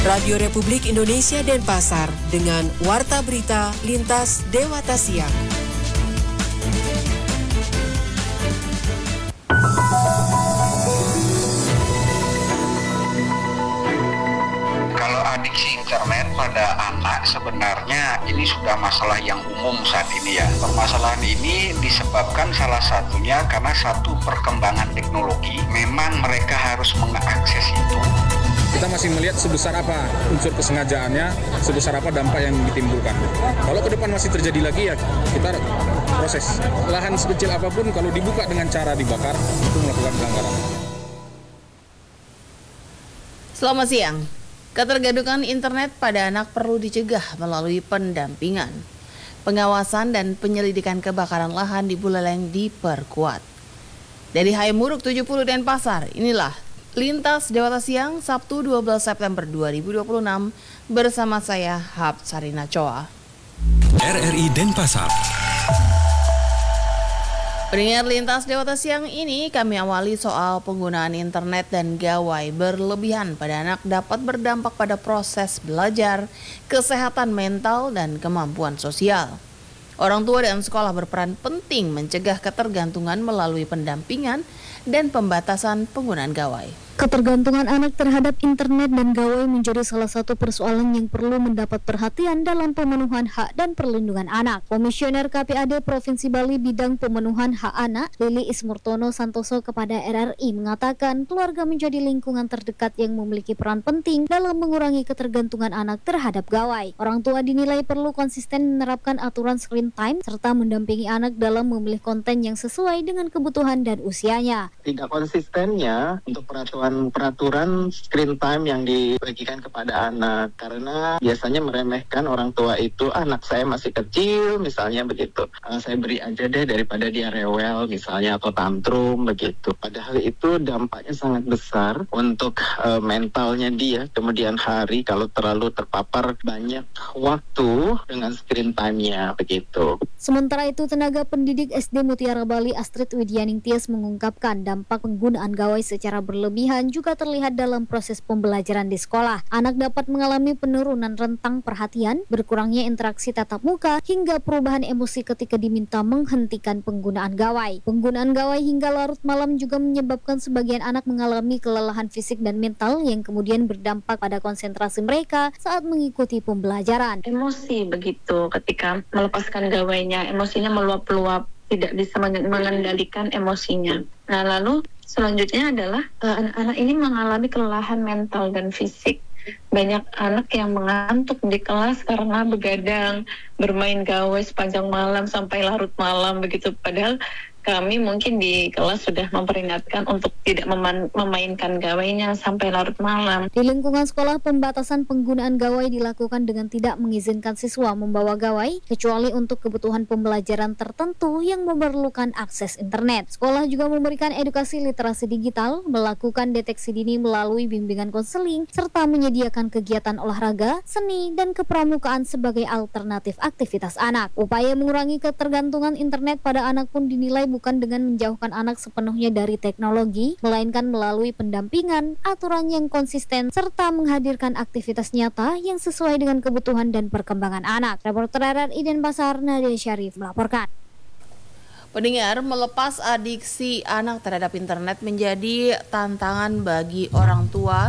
Radio Republik Indonesia Denpasar dengan Warta Berita Lintas Dewata Siang. Kalau adiksi internet pada anak sebenarnya ini sudah masalah yang umum saat ini ya. Permasalahan ini disebabkan salah satunya karena satu perkembangan teknologi. Memang mereka harus mengakses itu. Kita masih melihat sebesar apa unsur kesengajaannya, sebesar apa dampak yang ditimbulkan. Kalau ke depan masih terjadi lagi ya kita proses. Lahan sekecil apapun kalau dibuka dengan cara dibakar itu melakukan pelanggaran. Selamat siang. Ketergantungan internet pada anak perlu dicegah melalui pendampingan. Pengawasan dan penyelidikan kebakaran lahan di Buleleng diperkuat. Dari Hayamuruk 70 Denpasar, inilah Lintas Dewata Siang, Sabtu 12 September 2026 bersama saya, Hab Sarina Choa. RRI Denpasar. Pendengar Lintas Dewata Siang ini kami awali soal penggunaan internet dan gawai berlebihan pada anak dapat berdampak pada proses belajar, kesehatan mental, dan kemampuan sosial. Orang tua dan sekolah berperan penting mencegah ketergantungan melalui pendampingan dan pembatasan penggunaan gawai. Ketergantungan anak terhadap internet dan gawai menjadi salah satu persoalan yang perlu mendapat perhatian dalam pemenuhan hak dan perlindungan anak. Komisioner KPAD Provinsi Bali Bidang Pemenuhan Hak Anak, Lili Ismurtono Santoso kepada RRI mengatakan keluarga menjadi lingkungan terdekat yang memiliki peran penting dalam mengurangi ketergantungan anak terhadap gawai. Orang tua dinilai perlu konsisten menerapkan aturan screen time serta mendampingi anak dalam memilih konten yang sesuai dengan kebutuhan dan usianya. Tidak konsistennya untuk peraturan screen time yang dibagikan kepada anak karena biasanya meremehkan orang tua itu, anak saya masih kecil misalnya begitu, saya beri aja deh daripada dia rewel misalnya atau tantrum begitu, padahal itu dampaknya sangat besar untuk mentalnya dia kemudian hari kalau terlalu terpapar banyak waktu dengan screen time-nya begitu. Sementara itu, tenaga pendidik SD Mutiara Bali Astrid Widyaning Tias mengungkapkan dampak penggunaan gawai secara berlebihan juga terlihat dalam proses pembelajaran di sekolah. Anak dapat mengalami penurunan rentang perhatian, berkurangnya interaksi tatap muka, hingga perubahan emosi ketika diminta menghentikan penggunaan gawai. Penggunaan gawai hingga larut malam juga menyebabkan sebagian anak mengalami kelelahan fisik dan mental yang kemudian berdampak pada konsentrasi mereka saat mengikuti pembelajaran. Emosi begitu ketika melepaskan gawainya, emosinya meluap-luap, tidak bisa mengendalikan emosinya. Nah, lalu selanjutnya adalah anak-anak ini mengalami kelelahan mental dan fisik. Banyak anak yang mengantuk di kelas karena begadang, bermain gawai sepanjang malam sampai larut malam begitu. Padahal kami mungkin di kelas sudah memperingatkan untuk tidak memainkan gawainya sampai larut malam. Di lingkungan sekolah, pembatasan penggunaan gawai dilakukan dengan tidak mengizinkan siswa membawa gawai, kecuali untuk kebutuhan pembelajaran tertentu yang memerlukan akses internet. Sekolah juga memberikan edukasi literasi digital, melakukan deteksi dini melalui bimbingan konseling, serta menyediakan kegiatan olahraga, seni, dan kepramukaan sebagai alternatif aktivitas anak. Upaya mengurangi ketergantungan internet pada anak pun dinilai bukan dengan menjauhkan anak sepenuhnya dari teknologi, melainkan melalui pendampingan, aturan yang konsisten, serta menghadirkan aktivitas nyata yang sesuai dengan kebutuhan dan perkembangan anak. Reporter RRI Denpasar, Nadia Syarif melaporkan. Pendengar, melepas adiksi anak terhadap internet menjadi tantangan bagi orang tua